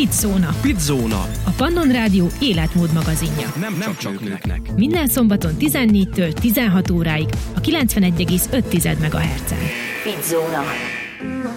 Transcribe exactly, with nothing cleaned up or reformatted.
Pizzóna. Pizzóna. A Pannon Rádió életmód magazinja. Nem, nem csak, csak nőknek. Minden szombaton tizennégytől tizenhat óráig a kilencvenegy egész öt megahertzen. Pizzóna.